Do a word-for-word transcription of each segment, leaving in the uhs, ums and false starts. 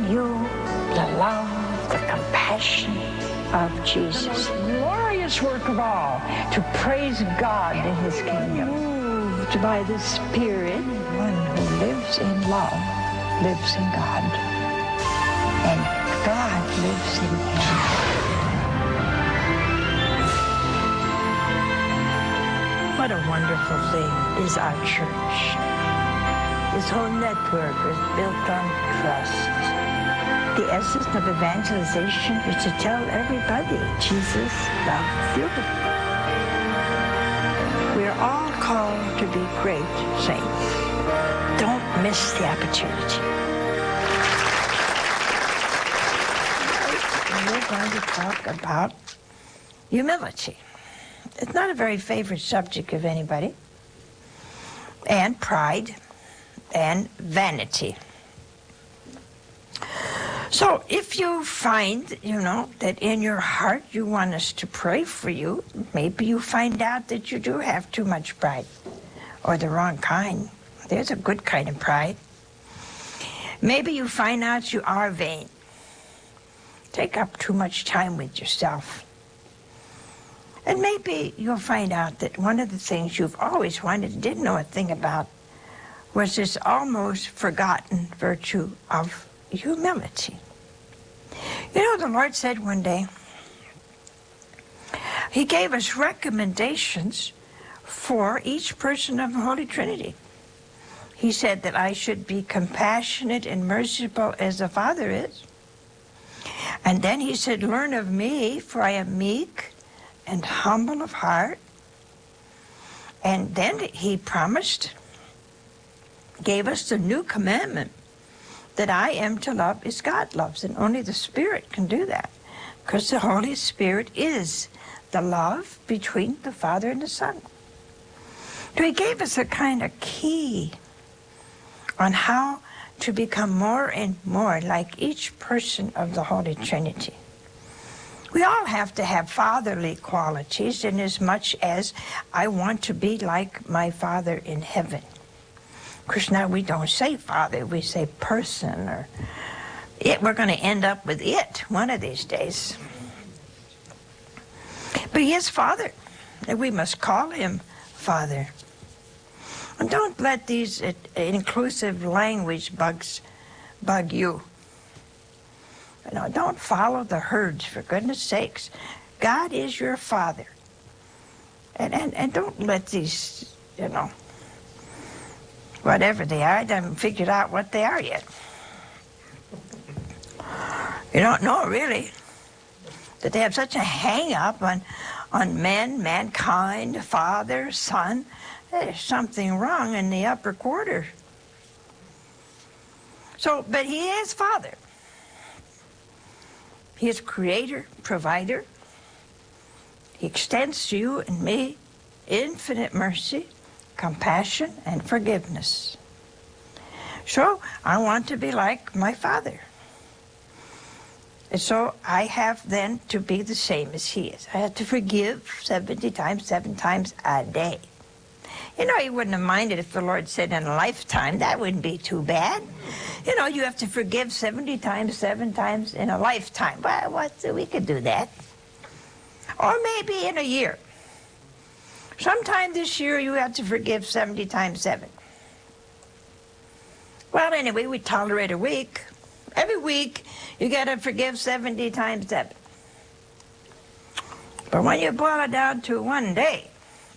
you the love, the compassion of Jesus. The most glorious work of all, to praise God in his kingdom. Moved by the Spirit, one who lives in love lives in God, and God lives in him. What a wonderful thing is our church. This whole network is built on trust. The essence of evangelization is to tell everybody Jesus loves you. We are all called to be great saints. Don't miss the opportunity. We're going to talk about humility. It's not a very favorite subject of anybody. And pride and vanity. So if you find, you know, that in your heart you want us to pray for you, maybe you find out that you do have too much pride, or the wrong kind. There's a good kind of pride. Maybe you find out you are vain. Take up too much time with yourself. And maybe you'll find out that one of the things you've always wanted and didn't know a thing about was this almost forgotten virtue of humility. You know, the Lord said one day, he gave us recommendations for each person of the Holy Trinity. He said that I should be compassionate and merciful as the Father is. And then he said, learn of me, for I am meek and humble of heart. And then he promised, gave us the new commandment, that I am to love as God loves, and only the Spirit can do that, because the Holy Spirit is the love between the Father and the Son. So he gave us a kind of key on how to become more and more like each person of the Holy Trinity. We all have to have fatherly qualities, in as much as I want to be like my Father in heaven. Of course, now we don't say Father, we say person, or it. We're going to end up with it one of these days. But he is Father, and we must call him Father. And don't let these uh, inclusive language bugs bug you. You know, don't follow the herds, for goodness sakes. God is your Father. And, and, and don't let these, you know, whatever they are, I haven't figured out what they are yet. You don't know, really, that they have such a hang-up on, on men, mankind, Father, Son. There's something wrong in the upper quarter. So, but he is Father. He is creator, provider. He extends to you and me infinite mercy, compassion, and forgiveness. So I want to be like my Father. And so I have then to be the same as he is. I have to forgive seventy times, seven times a day. You know, you wouldn't have minded if the Lord said in a lifetime. That wouldn't be too bad. You know, you have to forgive seventy times, seven times in a lifetime. Well, what, we could do that. Or maybe in a year. Sometime this year you have to forgive seventy times seven. Well, anyway, we tolerate a week. Every week you got to forgive seventy times seven. But when you boil it down to one day,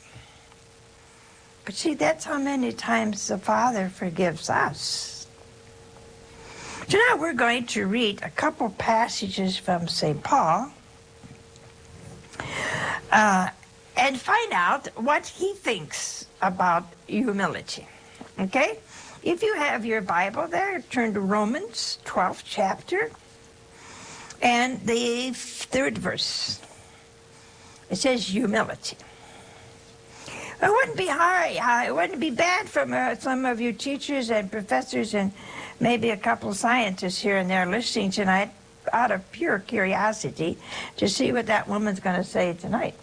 but see, that's how many times the Father forgives us. So now we're going to read a couple passages from Saint Paul uh, and find out what he thinks about humility. Okay? If you have your Bible there, turn to Romans, twelfth chapter, and the third verse. It says humility. It wouldn't be hard. Uh, it wouldn't be bad from uh, some of you teachers and professors and maybe a couple scientists here and there listening tonight, out of pure curiosity, to see what that woman's going to say tonight.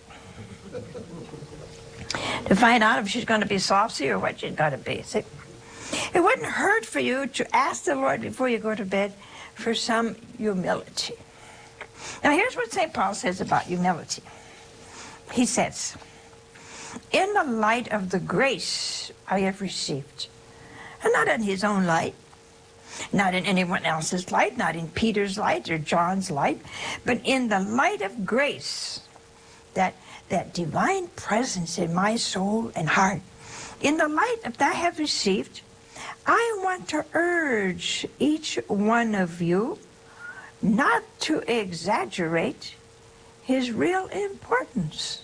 To find out if she's going to be saucy or what she's going to be. See? It wouldn't hurt for you to ask the Lord before you go to bed for some humility. Now here's what Saint Paul says about humility. He says, in the light of the grace I have received, and not in his own light, not in anyone else's light, not in Peter's light or John's light, but in the light of grace, that, that divine presence in my soul and heart. In the light of that I have received, I want to urge each one of you not to exaggerate his real importance.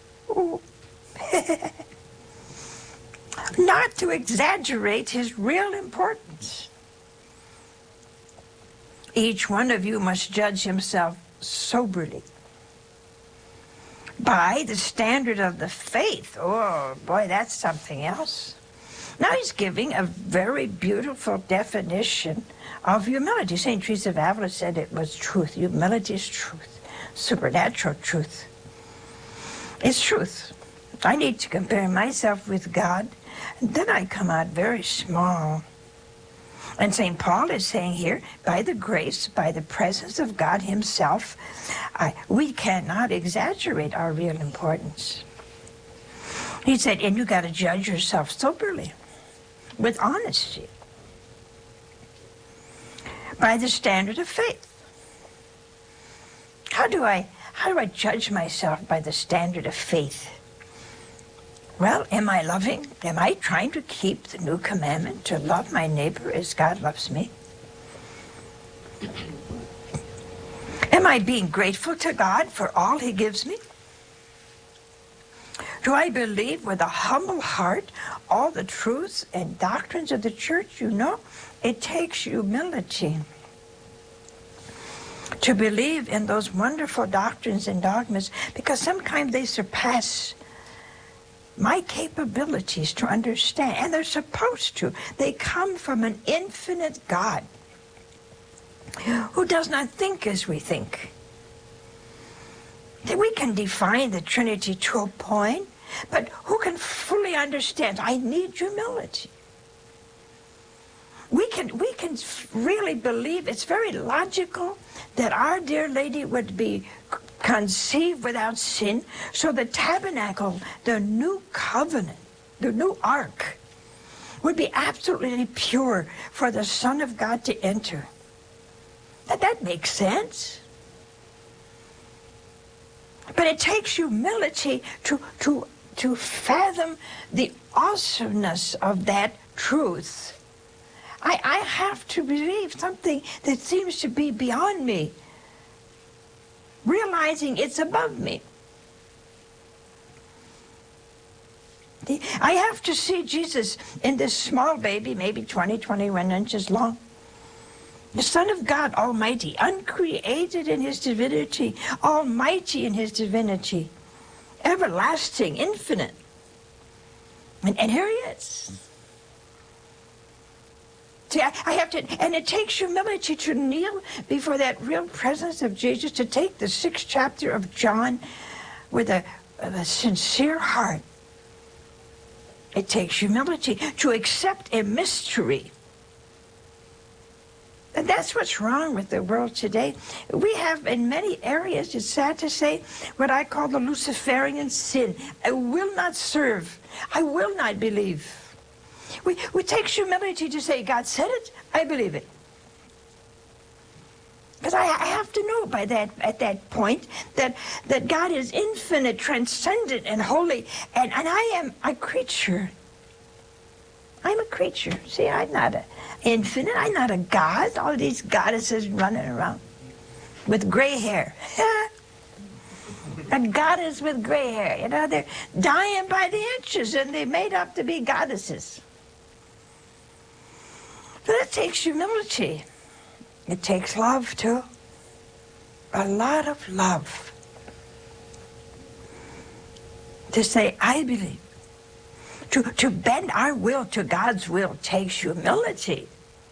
Not to exaggerate his real importance. Each one of you must judge himself soberly by the standard of the faith. Oh, boy, that's something else. Now he's giving a very beautiful definition of humility. Saint Teresa of Avila said it was truth. Humility is truth, supernatural truth. It's truth. I need to compare myself with God, and then I come out very small. And Saint Paul is saying here, by the grace, by the presence of God himself, I, we cannot exaggerate our real importance. He said, and you got to judge yourself soberly, with honesty, by the standard of faith. How do I, how do I judge myself by the standard of faith? Well, am I loving? Am I trying to keep the new commandment to love my neighbor as God loves me? Am I being grateful to God for all he gives me? Do I believe with a humble heart all the truths and doctrines of the church? You know, it takes humility to believe in those wonderful doctrines and dogmas, because sometimes they surpass my capabilities to understand, and they're supposed to. They come from an infinite God who does not think as we think. We can define the Trinity to a point, but who can fully understand? I need humility. We can, we can really believe it's very logical that our dear Lady would be conceived without sin, so the tabernacle, the new covenant, the new ark, would be absolutely pure for the Son of God to enter. That, that makes sense. But it takes humility to, to, to fathom the awesomeness of that truth. I, I have to believe something that seems to be beyond me, realizing it's above me. I have to see Jesus in this small baby, maybe twenty, twenty-one inches long. The Son of God Almighty, uncreated in his divinity, almighty in his divinity, everlasting, infinite. And, and here he is. See, I, I have to, and it takes humility to kneel before that real presence of Jesus, to take the sixth chapter of John with a, a sincere heart. It takes humility to accept a mystery. And that's what's wrong with the world today. We have, in many areas, it's sad to say, what I call the Luciferian sin. I will not serve. I will not believe. We, we take humility to say, God said it, I believe it. Because I, I have to know by that, at that point, that, that God is infinite, transcendent, and holy, and, and I am a creature. I'm a creature. See, I'm not an infinite, I'm not a god. All these goddesses running around with gray hair. A goddess with gray hair, you know, they're dying by the inches, and they're made up to be goddesses. But it takes humility. It takes love, too. A lot of love. To say, I believe. To, to bend our will to God's will takes humility.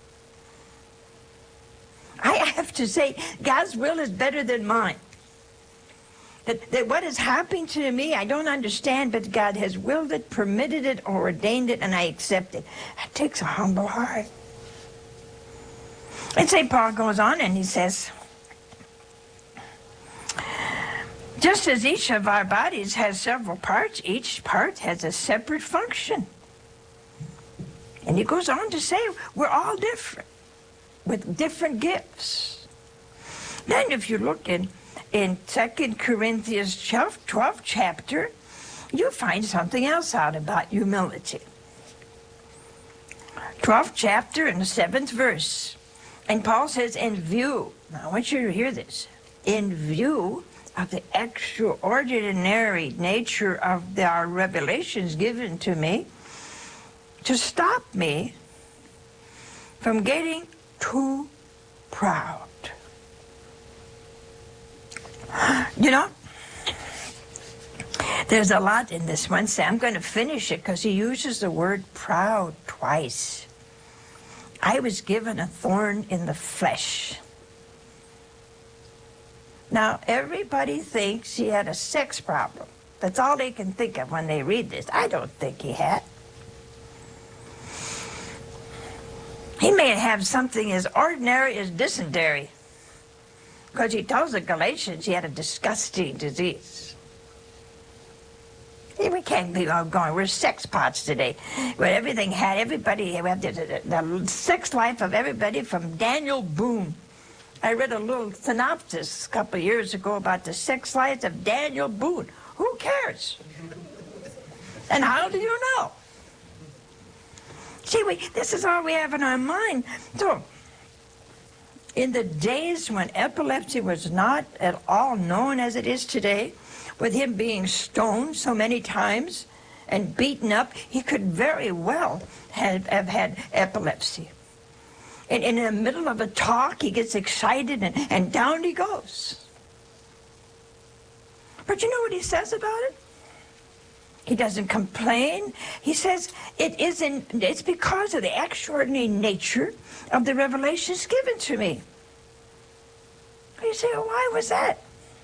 I have to say, God's will is better than mine. That, that what is happening to me, I don't understand, but God has willed it, permitted it, or ordained it, and I accept it. That takes a humble heart. And Saint Paul goes on and he says, just as each of our bodies has several parts, each part has a separate function. And he goes on to say, we're all different, with different gifts. Then if you look in, in Second Corinthians twelfth chapter, you find something else out about humility. twelfth chapter and the seventh verse. And Paul says, in view, now I want you to hear this, in view of the extraordinary nature of the, our revelations given to me, to stop me from getting too proud. You know, there's a lot in this one. So I'm going to finish it because he uses the word proud twice. I was given a thorn in the flesh. Now, everybody thinks he had a sex problem. That's all they can think of when they read this. I don't think he had. He may have something as ordinary as dysentery, because he tells the Galatians he had a disgusting disease. We can't be all going, we're sex pots today, where everything had, everybody, we have the, the, the sex life of everybody from Daniel Boone. I read a little synopsis a couple of years ago about the sex life of Daniel Boone. Who cares? And how do you know? See, we, this is all we have in our mind. So, in the days when epilepsy was not at all known as it is today, with him being stoned so many times and beaten up, he could very well have, have had epilepsy. And, and in the middle of a talk, he gets excited and, and down he goes. But you know what he says about it? He doesn't complain. He says it isn't, it's because of the extraordinary nature of the revelations given to me. You say, well, why was that?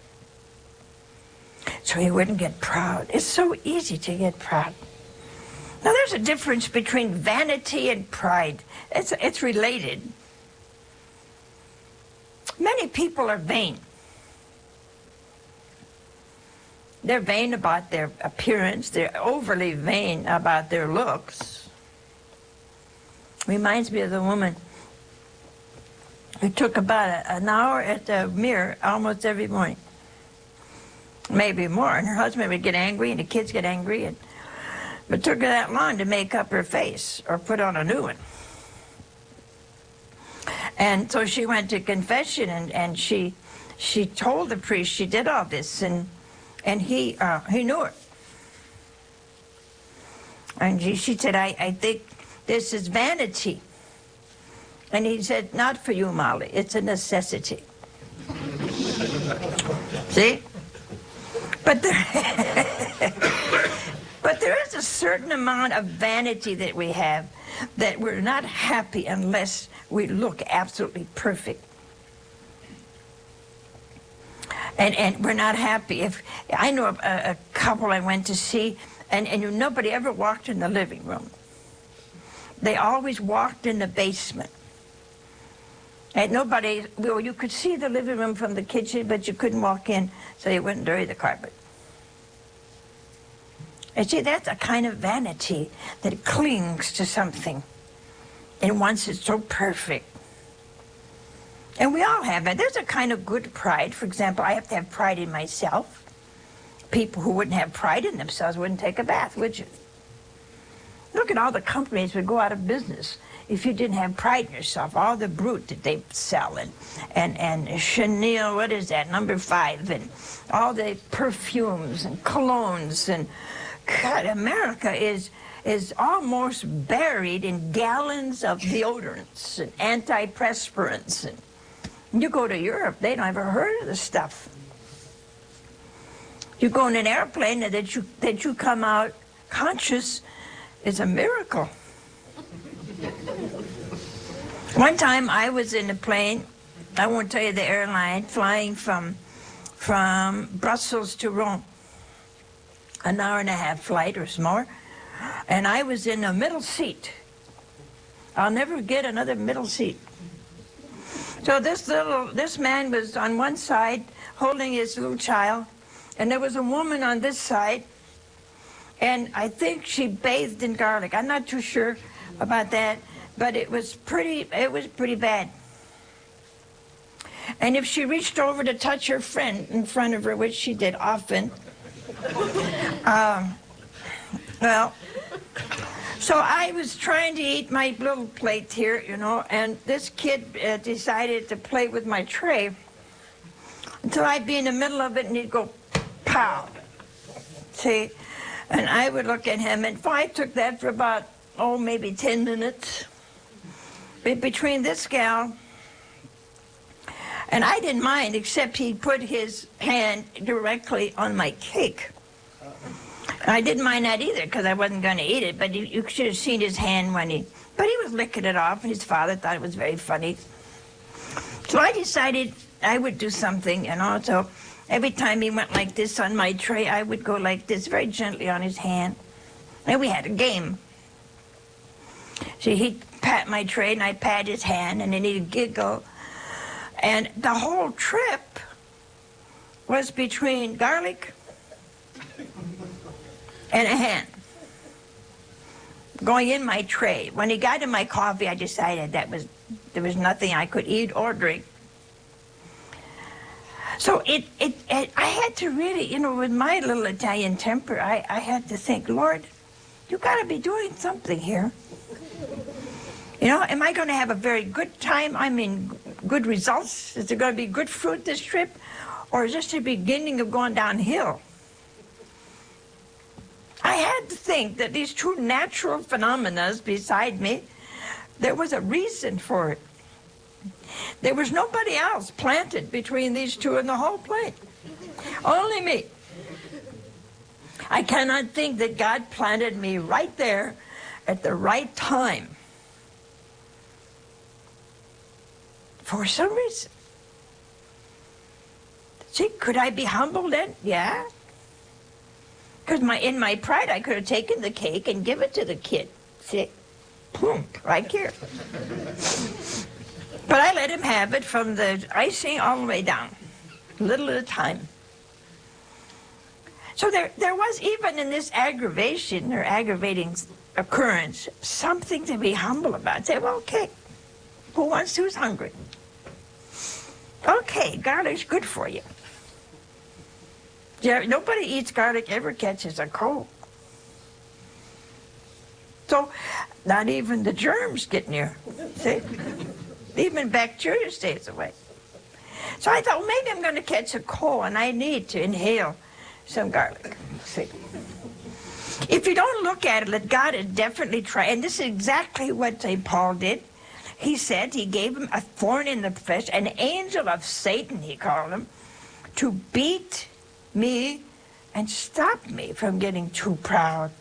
So he wouldn't get proud. It's so easy to get proud. Now, there's a difference between vanity and pride. It's, it's related. Many people are vain. They're vain about their appearance. They're overly vain about their looks. Reminds me of the woman who took about a, an hour at the mirror almost every morning. Maybe more. And her husband would get angry and the kids get angry. And, but it took her that long to make up her face or put on a new one. And so she went to confession and, and she she told the priest she did all this. And And he uh, he knew it. And she, she said, I, I think this is vanity. And he said, not for you, Molly. It's a necessity. See? But there, but there is a certain amount of vanity that we have that we're not happy unless we look absolutely perfect. And, and we're not happy. If I know a, a couple I went to see, and, and you, nobody ever walked in the living room. They always walked in the basement. And nobody, well, you could see the living room from the kitchen, but you couldn't walk in, so you wouldn't dirty the carpet. And see, that's a kind of vanity that clings to something and wants it so perfect. And we all have it. There's a kind of good pride. For example, I have to have pride in myself. People who wouldn't have pride in themselves wouldn't take a bath, would you? Look at all the companies that go out of business if you didn't have pride in yourself. All the brute that they sell, and, and, and Chanel, what is that, number five, and all the perfumes and colognes. And God, America is, is almost buried in gallons of deodorants and antiperspirants. And you go to Europe, they don't ever heard of the stuff. You go in an airplane and that you, that you come out conscious is a miracle. One time I was in a plane, I won't tell you the airline, flying from, from Brussels to Rome. An hour and a half flight or more. And I was in a middle seat. I'll never get another middle seat. So this little, this man was on one side holding his little child, and there was a woman on this side, and I think she bathed in garlic. I'm not too sure about that, but it was pretty, it was pretty bad. And if she reached over to touch her friend in front of her, which she did often, um, well, so I was trying to eat my little plate here, you know, and this kid uh, decided to play with my tray until I'd be in the middle of it and he'd go, pow. See? And I would look at him, and I took that for about, oh, maybe ten minutes. But between this gal, and I didn't mind, except he put his hand directly on my cake. I didn't mind that either, because I wasn't going to eat it, but you, you should have seen his hand when he, but he was licking it off, and his father thought it was very funny. So I decided I would do something, and also every time he went like this on my tray, I would go like this very gently on his hand. And we had a game. So he'd pat my tray, and I'd pat his hand, and then he'd giggle. And the whole trip was between garlic and a hand going in my tray. When he got in my coffee, I decided that was there was nothing I could eat or drink. So it, it, it I had to really, you know, with my little Italian temper, I, I had to think, Lord, you got to be doing something here. You know, am I going to have a very good time? I mean, good results? Is there going to be good fruit this trip? Or is this the beginning of going downhill? I had to think that these two natural phenomena beside me, there was a reason for it. There was nobody else planted between these two in the whole plate. Only me. I cannot think that God planted me right there at the right time for some reason. See, could I be humbled then? Yeah. Because my, in my pride, I could have taken the cake and give it to the kid. See? Boom, right here. But I let him have it from the icing all the way down, a little at a time. So there, there was even in this aggravation or aggravating occurrence something to be humble about. Say, well, okay, who wants to? Who's hungry? Okay, garlic's good for you. Yeah, nobody eats garlic ever catches a cold. So not even the germs get near. See? Even bacteria stays away. So I thought, well, maybe I'm going to catch a cold and I need to inhale some garlic. See? If you don't look at it, that God had definitely tried, and this is exactly what Saint Paul did. He said he gave him a thorn in the flesh, an angel of Satan, he called him, to beat me and stop me from getting too proud.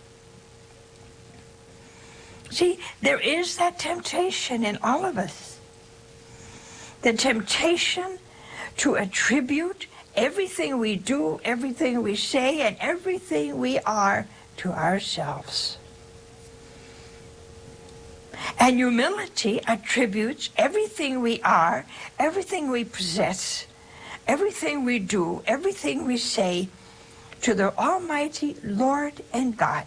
See, there is that temptation in all of us. The temptation to attribute everything we do, everything we say, and everything we are to ourselves. And humility attributes everything we are, everything we possess, everything we do, everything we say to the Almighty Lord and God.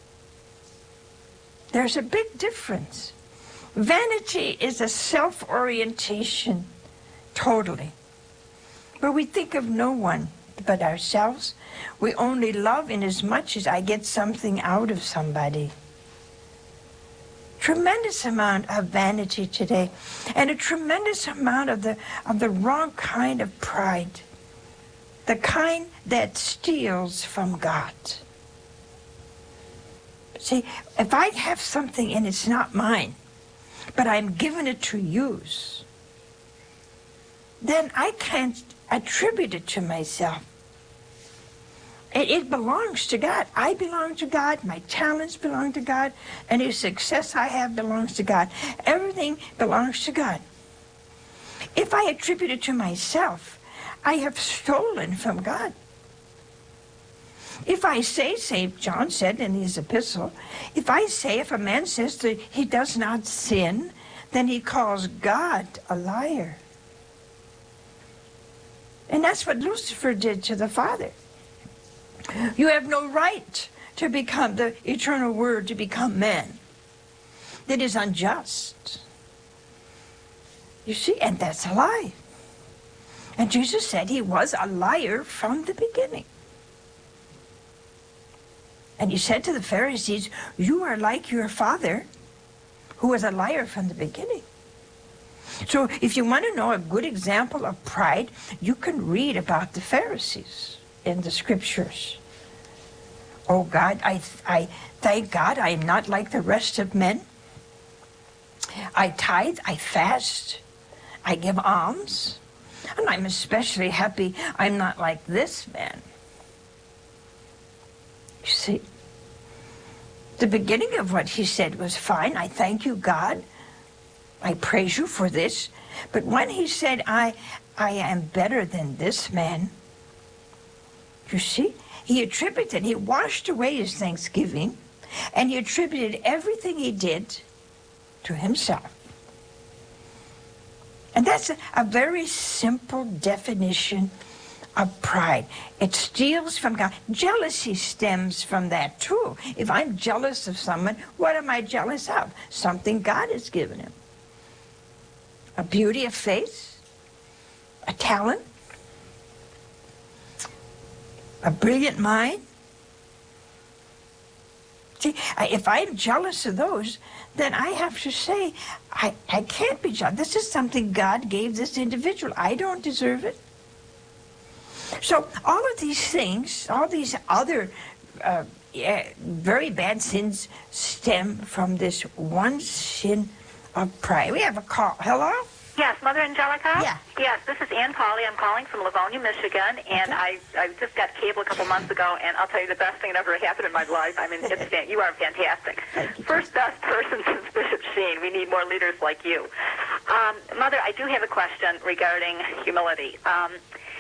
There's a big difference. Vanity is a self-orientation, totally. Where we think of no one but ourselves. We only love in as much as I get something out of somebody. Tremendous amount of vanity today, and a tremendous amount of the of the wrong kind of pride, the kind that steals from God. See, if I have something and it's not mine, but I'm given it to use, then I can't attribute it to myself. It, it belongs to God. I belong to God. My talents belong to God. Any success I have belongs to God. Everything belongs to God. If I attribute it to myself, I have stolen from God. If I say, Saint John said in his epistle, if I say, if a man says that he does not sin, then he calls God a liar. And that's what Lucifer did to the Father. You have no right to become the eternal Word, to become man. That is unjust. You see, and that's a lie. And Jesus said he was a liar from the beginning. And he said to the Pharisees, you are like your father, who was a liar from the beginning. So if you want to know a good example of pride, you can read about the Pharisees in the scriptures. Oh God, I, I thank God I am not like the rest of men. I tithe, I fast, I give alms, and I'm especially happy I'm not like this man. You see, the beginning of what he said was fine. I thank you, God. I praise you for this. But when he said, I, I am better than this man, you see, he attributed, he washed away his thanksgiving, and he attributed everything he did to himself. And that's a, a very simple definition of pride. It steals from God. Jealousy stems from that too. If I'm jealous of someone, what am I jealous of? Something God has given him. A beauty of face, a talent, a brilliant mind. See, if I'm jealous of those, then I have to say, I, I can't be jealous. This is something God gave this individual. I don't deserve it. So all of these things, all these other uh, yeah, very bad sins stem from this one sin of pride. We have a call. Hello? Yes, Mother Angelica? Yeah. Yes, this is Ann Pauley. I'm calling from Livonia, Michigan, and Okay. I, I just got cable a couple months ago, and I'll tell you the best thing that ever happened in my life. I mean, it's fan- you are fantastic. Thank you. First best person since Bishop Sheen. We need more leaders like you. Um, Mother, I do have a question regarding humility. Um,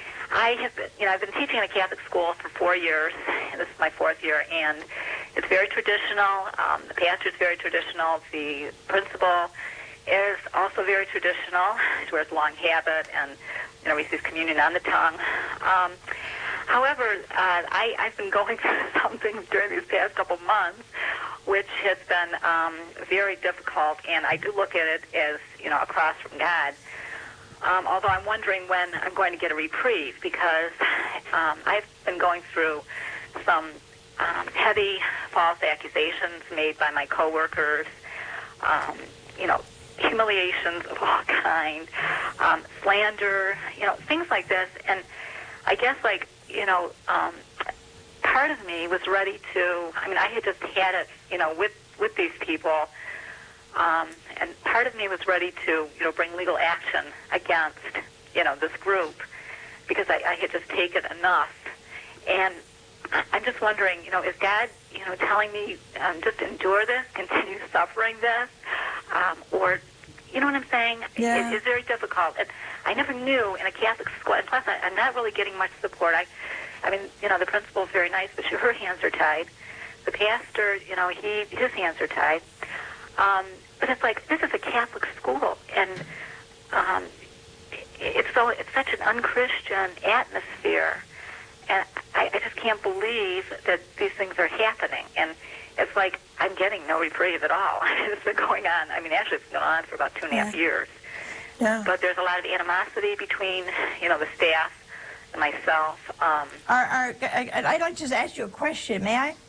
I have been, you know, I've been teaching in a Catholic school for four years. This is my fourth year, and it's very traditional. Um, the pastor is very traditional. The principal is also very traditional. He wears a long habit and, you know, receives communion on the tongue. Um, however, uh, I, I've been going through something during these past couple months which has been um, very difficult, and I do look at it as, you know, a cross from God. Um, although I'm wondering when I'm going to get a reprieve, because um, I've been going through some um, heavy false accusations made by my coworkers, um, you know, humiliations of all kind, um, slander, you know, things like this. And I guess, like, you know, um, part of me was ready to, I mean, I had just had it, you know, with, with these people, um, and part of me was ready to, you know, bring legal action against, you know, this group, because I, I had just taken enough. And I'm just wondering, you know, is God, you know, telling me um, just endure this, continue suffering this, um, or, you know what I'm saying? Yeah. It, it's very difficult. And I never knew in a Catholic school, and plus I, I'm not really getting much support. I, I mean, you know, the principal is very nice, but she, her hands are tied. The pastor, you know, he his hands are tied. Um, but it's like, this is a Catholic school, and um, it's so it's such an unchristian atmosphere. And I, I just can't believe that these things are happening. And it's like I'm getting no reprieve at all. It's been going on. I mean, actually, it's been on for about two and a half Yeah. years. Yeah. But there's a lot of animosity between, you know, the staff and myself. Um, Are, are, I, I'd like to just ask you a question, may I?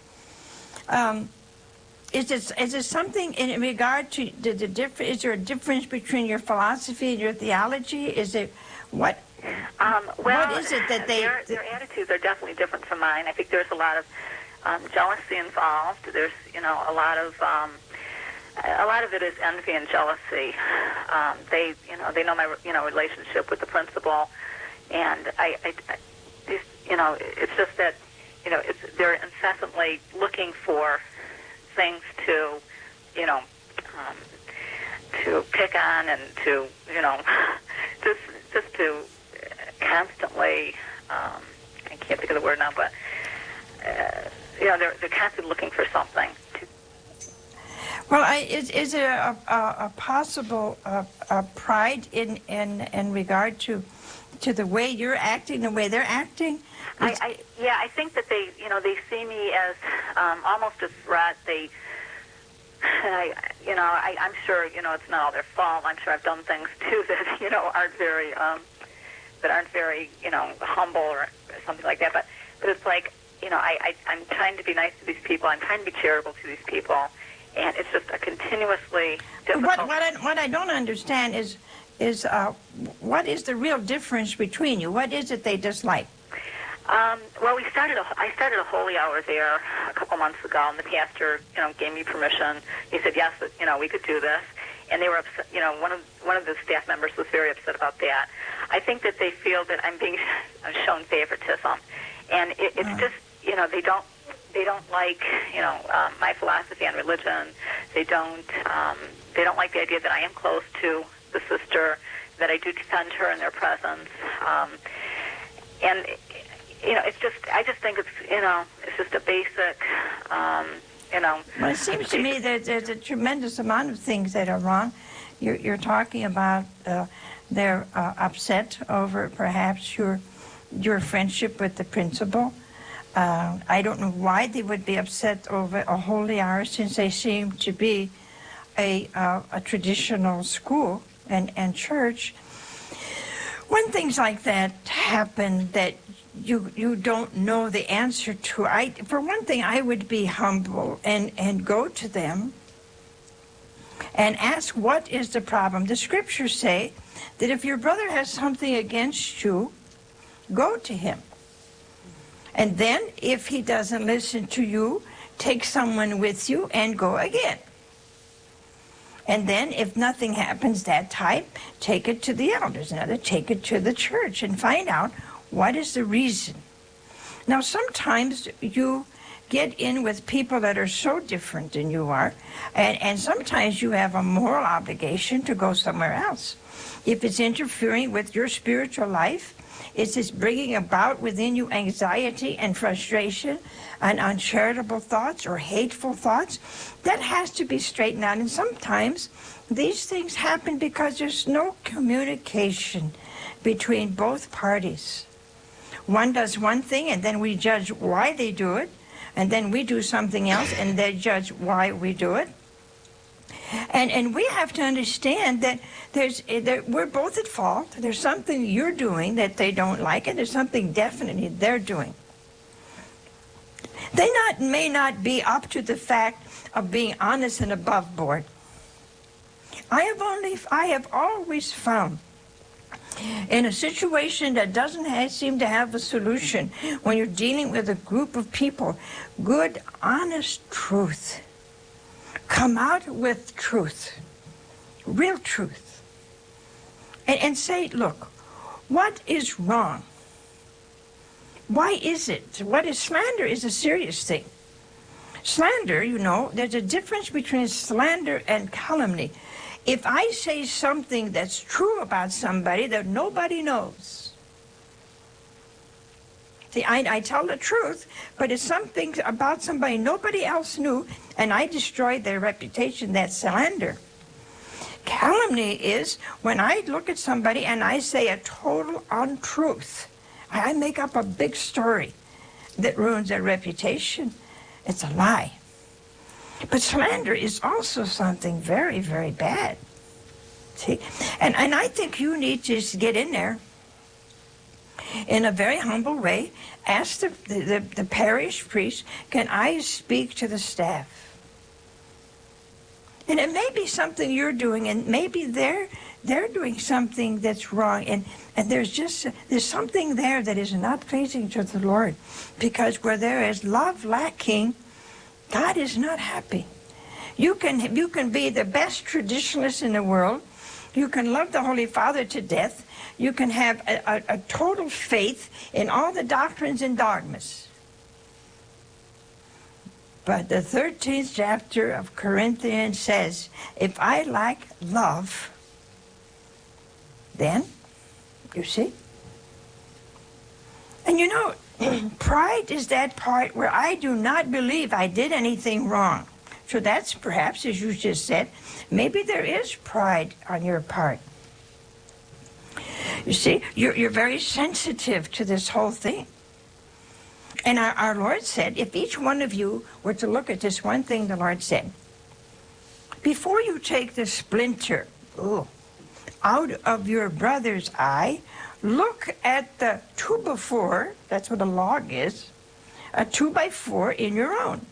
Um, is this, is this something in regard to the, the difference? Is there a difference between your philosophy and your theology? Is it what? Um, well, What is it that they- Their, their attitudes are definitely different from mine. I think there's a lot of um, jealousy involved. There's, you know, a lot of um, a lot of it is envy and jealousy. Um, they, you know, they know my, you know, relationship with the principal, and I, I, I these, you know, it's just that, you know, it's they're incessantly looking for things to, you know, um, to pick on and to, you know, just just to constantly, um, I can't think of the word now, but, uh, you know, they're, they're constantly looking for something. To... Well, I, is, is there a, a, a possible uh, a pride in, in, in regard to to the way you're acting, the way they're acting? I, I yeah, I think that they, you know, they see me as um, almost a threat. They, I, you know, I, I'm sure, you know, it's not all their fault. I'm sure I've done things too that, you know, aren't very, um, that aren't very, you know, humble or something like that. But, but it's like, you know, I, I, I'm trying to be nice to these people. I'm trying to be charitable to these people, and it's just a continuously difficult. What what I, what I don't understand is is uh, what is the real difference between you? What is it they dislike? Um, well, we started. A, I started a holy hour there a couple months ago, and the pastor, you know, gave me permission. He said yes, that, you know, we could do this, and they were upset. You know, one of one of the staff members was very upset about that. I think that they feel that I'm being shown favoritism, and it, it's Uh. just, you know, they don't they don't like, you know, um, my philosophy on religion. They don't um, they don't like the idea that I am close to the sister, that I do defend her in their presence, um, and. You know, it's just, I just think it's, you know, it's just a basic, um, you know. Well, it seems to me that there's a tremendous amount of things that are wrong. You're, you're talking about uh, they're uh, upset over perhaps your your friendship with the principal. Uh, I don't know why they would be upset over a holy hour, since they seem to be a, uh, a traditional school and, and church. When things like that happen that you you don't know the answer to, I for one thing, I would be humble and, and go to them and ask, what is the problem? The scriptures say that if your brother has something against you, go to him. And then if he doesn't listen to you, take someone with you and go again. And then if nothing happens that time, take it to the elders. Another, take it to the church and find out what is the reason. Now, sometimes you get in with people that are so different than you are, and, and sometimes you have a moral obligation to go somewhere else. If it's interfering with your spiritual life, it's just bringing about within you anxiety and frustration and uncharitable thoughts or hateful thoughts, that has to be straightened out. And sometimes these things happen because there's no communication between both parties. One does one thing, and then we judge why they do it, and then we do something else, and they judge why we do it. And and we have to understand that there's that we're both at fault. There's something you're doing that they don't like, and there's something definitely they're doing. They not may not be up to the fact of being honest and above board. I have only I have always found, in a situation that doesn't have, seem to have a solution, when you're dealing with a group of people, good, honest truth. Come out with truth, real truth, and, and say, look, what is wrong? Why is it? What is slander is a serious thing. Slander, you know, there's a difference between slander and calumny. If I say something that's true about somebody that nobody knows, see, I, I tell the truth, but it's something about somebody nobody else knew, and I destroyed their reputation, that's slander. Calumny is when I look at somebody and I say a total untruth. I make up a big story that ruins their reputation. It's a lie. But slander is also something very, very bad. See? And, and I think you need to just get in there in a very humble way, ask the, the, the parish priest, can I speak to the staff? And it may be something you're doing, and maybe they're they're doing something that's wrong, and, and there's just there's something there that is not pleasing to the Lord, because where there is love lacking, God is not happy. You can you can be the best traditionalist in the world. You can love the Holy Father to death. You can have a, a, a total faith in all the doctrines and dogmas. But the thirteenth chapter of Corinthians says, if I lack love, then, you see? And you know, pride is that part where I do not believe I did anything wrong. So that's perhaps, as you just said, maybe there is pride on your part. You see, you're, you're very sensitive to this whole thing. And our, our Lord said, if each one of you were to look at this one thing, the Lord said, before you take the splinter ooh, out of your brother's eye, look at the two by four, that's what a log is, a two by four in your own.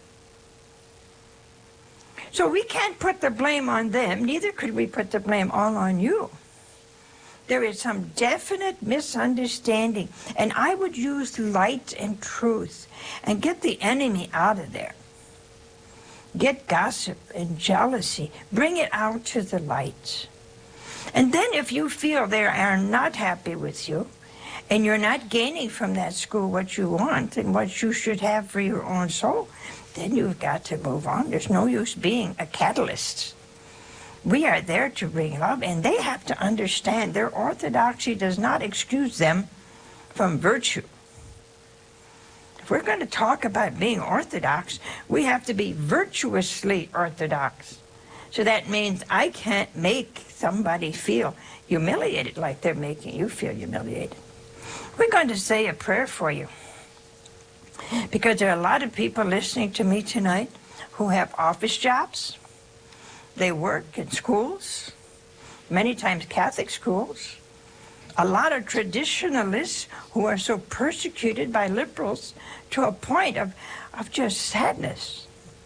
So we can't put the blame on them, neither could we put the blame all on you. There is some definite misunderstanding, and I would use light and truth and get the enemy out of there. Get gossip and jealousy, bring it out to the light. And then if you feel they are not happy with you, and you're not gaining from that school what you want and what you should have for your own soul, then you've got to move on. There's no use being a catalyst. We are there to bring love, and they have to understand their orthodoxy does not excuse them from virtue. If we're going to talk about being orthodox, we have to be virtuously orthodox. So that means I can't make somebody feel humiliated like they're making you feel humiliated. We're going to say a prayer for you, because there are a lot of people listening to me tonight who have office jobs. They work in schools, many times Catholic schools. A lot of traditionalists who are so persecuted by liberals to a point of, of just sadness.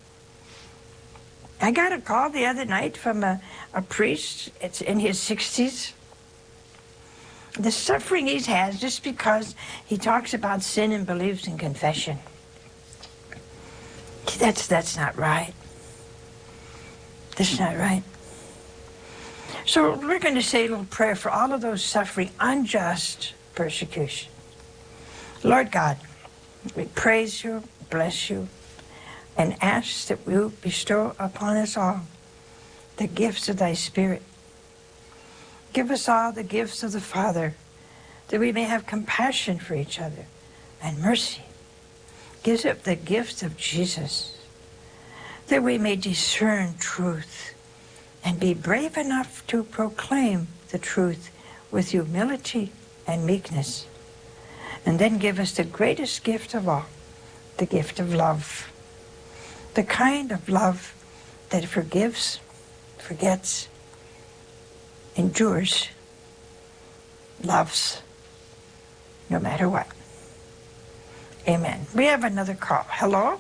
I got a call the other night from a, a priest. It's in his sixties. The suffering he has just because he talks about sin and believes in confession. That's, that's not right. That's not right. So we're going to say a little prayer for all of those suffering unjust persecution. Lord God, we praise you, bless you, and ask that you bestow upon us all the gifts of thy Spirit. Give us all the gifts of the Father, that we may have compassion for each other and mercy. Give us the gifts of Jesus, that we may discern truth and be brave enough to proclaim the truth with humility and meekness. And then give us the greatest gift of all, the gift of love. The kind of love that forgives, forgets, endures, loves, no matter what. Amen. We have another call. Hello?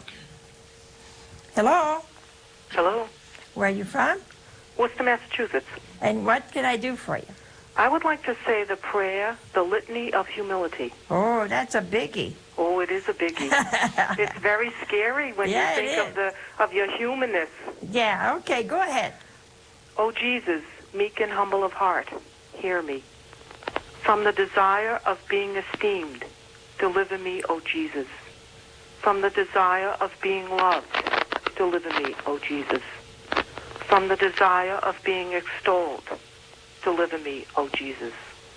Hello? Hello. Where are you from? Worcester, Massachusetts. And what can I do for you? I would like to say the prayer, the Litany of Humility. Oh, that's a biggie. Oh, it is a biggie. It's very scary when Yeah, you it think is. of the of your humanness. Yeah, okay, go ahead. O Jesus, meek and humble of heart, hear me. From the desire of being esteemed, deliver me, O Jesus. From the desire of being loved, deliver me, O Jesus. From the desire of being extolled, deliver me, O Jesus.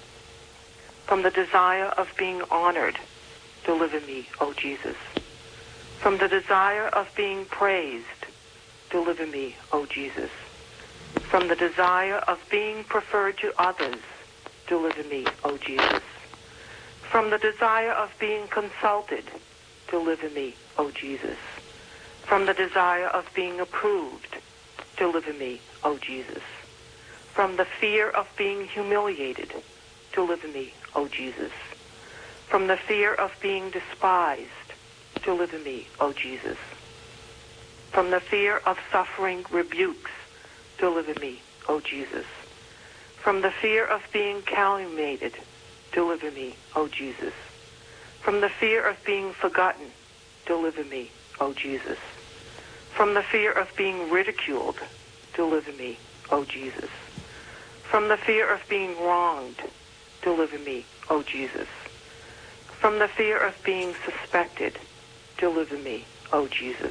From the desire of being honored, deliver me, O Jesus. From the desire of being praised, deliver me, O Jesus. From the desire of being preferred to others, deliver me, O Jesus. From the desire of being consulted, deliver me, O Jesus. From the desire of being approved, deliver me, O Jesus. From the fear of being humiliated, deliver me, O Jesus. From the fear of being despised, deliver me, O Jesus. From the fear of suffering rebukes, deliver me, O Jesus. From the fear of being calumniated, deliver me, O Jesus. From the fear of being forgotten, deliver me, O Jesus. From the fear of being ridiculed, deliver me, O Jesus. From the fear of being wronged, deliver me, O Jesus. From the fear of being suspected, deliver me, O Jesus.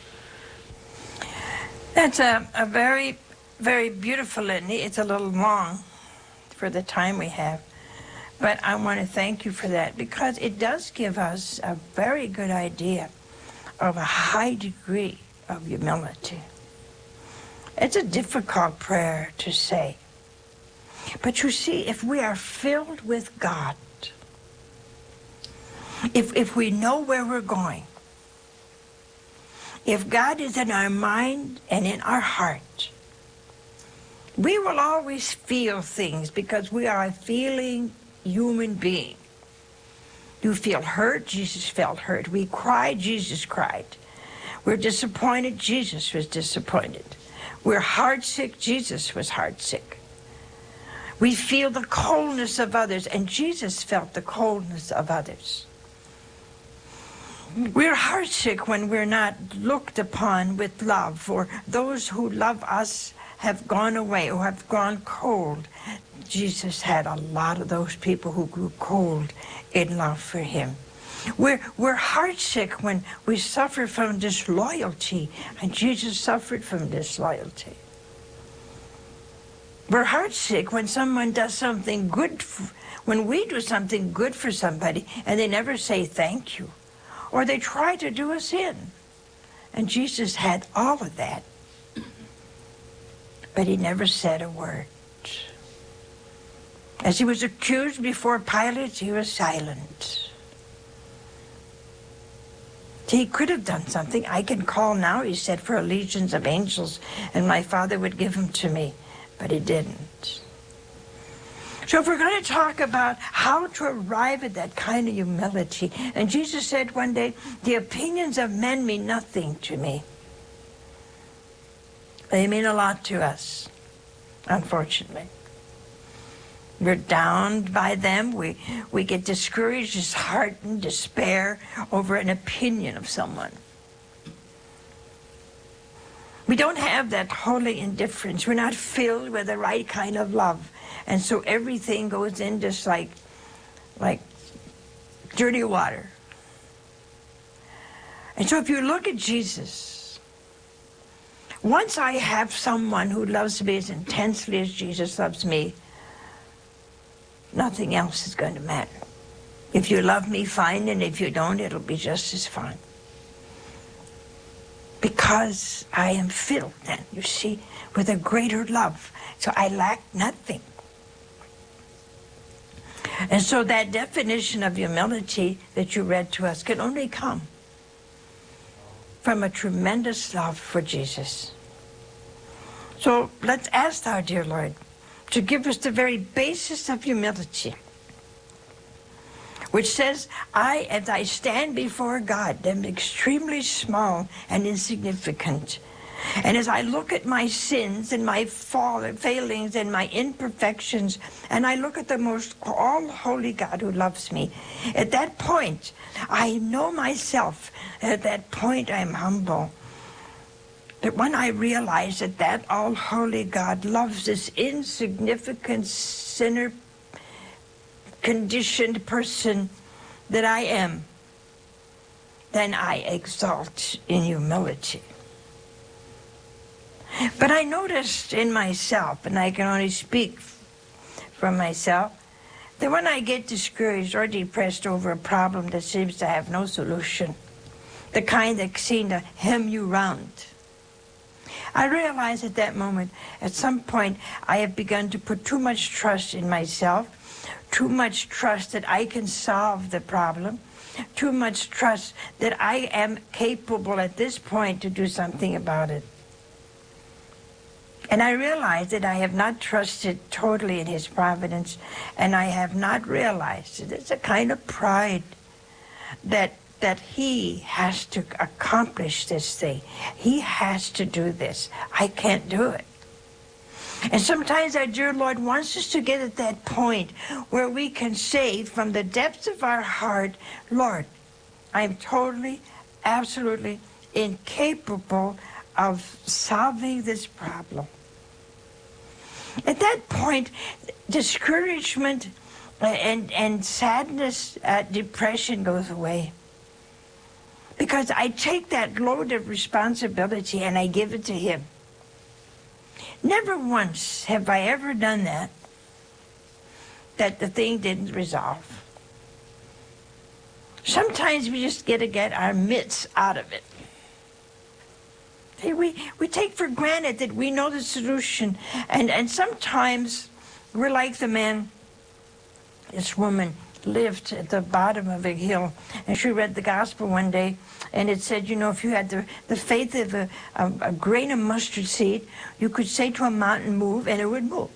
That's a, a very, very beautiful litany. It's a little long for the time we have. But I want to thank you for that, because it does give us a very good idea of a high degree of humility. It's a difficult prayer to say. But you see, if we are filled with God, if, if we know where we're going, if God is in our mind and in our heart, we will always feel things because we are a feeling human being. You feel hurt, Jesus felt hurt. We cry, Jesus cried. We're disappointed, Jesus was disappointed. We're heartsick, Jesus was heartsick. We feel the coldness of others, and Jesus felt the coldness of others. We're heartsick when we're not looked upon with love, or those who love us have gone away or have gone cold. Jesus had a lot of those people who grew cold in love for him. We're, we're heartsick when we suffer from disloyalty, and Jesus suffered from disloyalty. We're heartsick when someone does something good, for, when we do something good for somebody, and they never say thank you, or they try to do us in. And Jesus had all of that, but he never said a word. As he was accused before Pilate, he was silent. He could have done something. I can call now, he said, for legions of angels, and my Father would give them to me. But he didn't. So if we're going to talk about how to arrive at that kind of humility, and Jesus said one day, the opinions of men mean nothing to me. They mean a lot to us, unfortunately. We're downed by them. We, we get discouraged, disheartened, despair over an opinion of someone. We don't have that holy indifference. We're not filled with the right kind of love. And so everything goes in just like, like dirty water. And so if you look at Jesus, once I have someone who loves me as intensely as Jesus loves me, nothing else is going to matter. If you love me, fine, and if you don't, it'll be just as fine. Because I am filled then, you see, with a greater love. So I lack nothing. And so that definition of humility that you read to us can only come from a tremendous love for Jesus. So let's ask our dear Lord to give us the very basis of humility, which says, I, as I stand before God, am extremely small and insignificant. And as I look at my sins and my fall, failings and my imperfections, and I look at the most all-holy God who loves me, at that point, I know myself. At that point, I'm humble. But when I realize that that all-holy God loves this insignificant sinner, conditioned person that I am, then I exalt in humility. But I noticed in myself, and I can only speak from myself, that when I get discouraged or depressed over a problem that seems to have no solution, the kind that seems to hem you round, I realize at that moment, at some point, I have begun to put too much trust in myself, too much trust that I can solve the problem, too much trust that I am capable at this point to do something about it. And I realize that I have not trusted totally in his providence, and I have not realized that it's a kind of pride that that he has to accomplish this thing. He has to do this. I can't do it. And sometimes our dear Lord wants us to get at that point where we can say from the depths of our heart, Lord, I'm totally, absolutely incapable of solving this problem. At that point, discouragement and, and sadness, uh, depression goes away. Because I take that load of responsibility and I give it to him. Never once have I ever done that, that the thing didn't resolve. Sometimes we just get to get our mitts out of it. Hey, we, we take for granted that we know the solution. And, and sometimes we're like the man, this woman lived at the bottom of a hill, and she read the gospel one day, and it said, you know, if you had the, the faith of a, a, a grain of mustard seed, you could say to a mountain, move, and it would move.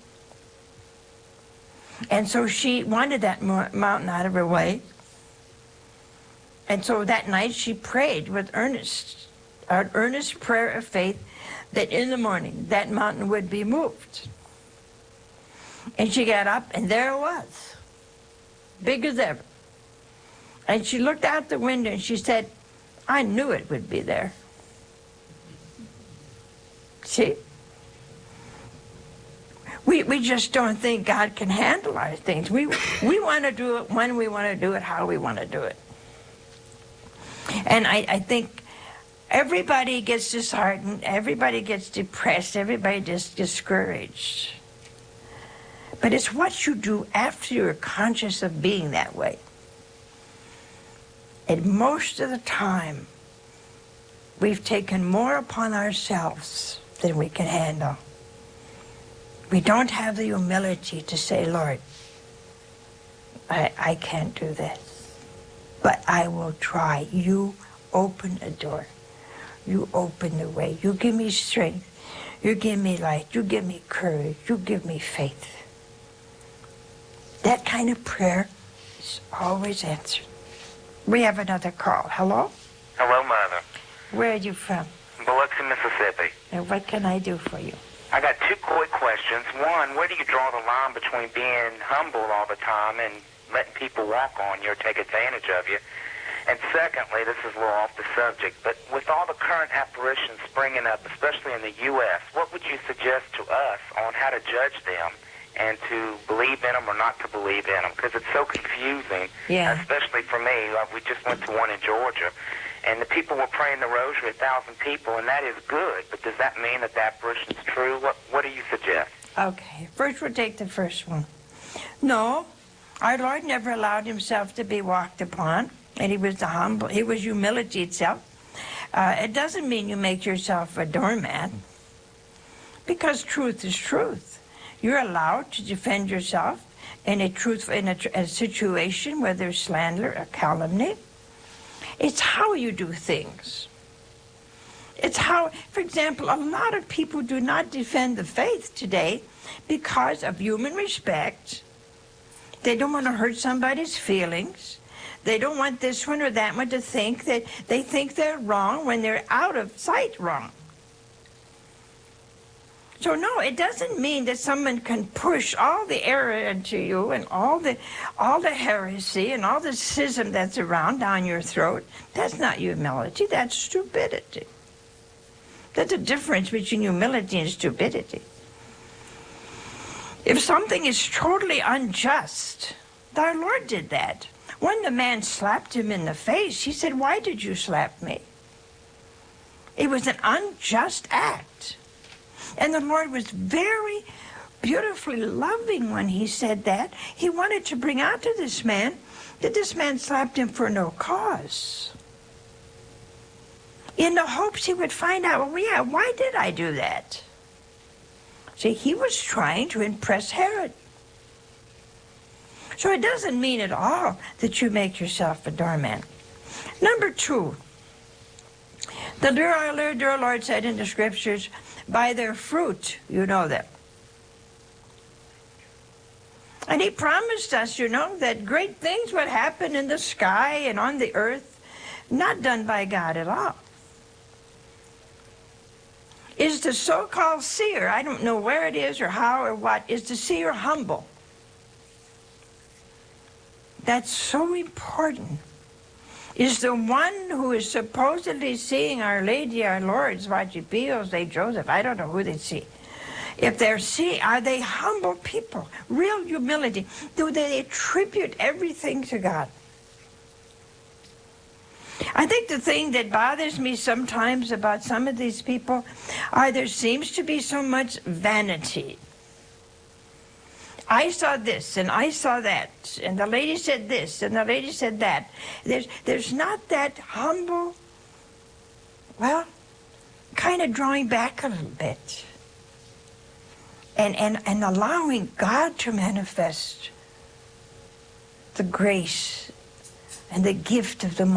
And so she wanted that mo- mountain out of her way. And so that night she prayed with earnest, an earnest prayer of faith that in the morning that mountain would be moved. And she got up, and there it was, big as ever. And she looked out the window and she said, I knew it would be there. See? We, we just don't think God can handle our things. We, we want to do it when we want to do it, how we want to do it. And I, I think everybody gets disheartened, everybody gets depressed, everybody gets discouraged. But it's what you do after you're conscious of being that way. And most of the time, we've taken more upon ourselves than we can handle. We don't have the humility to say, Lord, I, I can't do this, but I will try. You open a door. You open the way. You give me strength. You give me light. You give me courage. You give me faith. That kind of prayer is always answered. We have another call. Hello? Hello, Mother. Where are you from? Biloxi, Mississippi. And what can I do for you? I got two quick questions. One, where do you draw the line between being humble all the time and letting people walk on you or take advantage of you? And secondly, this is a little off the subject, but with all the current apparitions springing up, especially in the U S, what would you suggest to us on how to judge them and to believe in them or not to believe in them? Because it's so confusing, Yeah. especially for me. Uh, we just went to one in Georgia, and the people were praying the rosary, a thousand people, and that is good. But does that mean that the apparition's true? What, what do you suggest? Okay, first we'll take the first one. No, our Lord never allowed himself to be walked upon, and he was the humble, he was humility itself. Uh, it doesn't mean you make yourself a doormat, because truth is truth. You're allowed to defend yourself in a truth, in a, a situation where there's slander or calumny. It's how you do things. It's how, for example, a lot of people do not defend the faith today because of human respect. They don't want to hurt somebody's feelings. They don't want this one or that one to think that they think they're wrong when they're out of sight wrong. So no, it doesn't mean that someone can push all the error into you and all the all the heresy and all the schism that's around down your throat. That's not humility, that's stupidity. There's a difference between humility and stupidity. If something is totally unjust, our Lord did that. When the man slapped him in the face, he said, "Why did you slap me?" It was an unjust act. And the Lord was very beautifully loving when he said that. He wanted to bring out to this man that this man slapped him for no cause, in the hopes he would find out, well, yeah, why did I do that? See, he was trying to impress Herod. So it doesn't mean at all that you make yourself a doormat. Number two, the dear, dear Lord said in the scriptures, by their fruit you know them. And he promised us, you know, that great things would happen in the sky and on the earth, not done by God at all. Is the so-called seer, I don't know where it is or how or what, is the seer humble? That's so important. Is the one who is supposedly seeing Our Lady, our Lord, Saint Pio, Saint Joseph, I don't know who they see. If they're seeing, are they humble people? Real humility. Do they attribute everything to God? I think the thing that bothers me sometimes about some of these people are there seems to be so much vanity. I saw this, and I saw that, and the lady said this, and the lady said that. There's, there's not that humble, well, kind of drawing back a little bit and, and, and allowing God to manifest the grace and the gift of the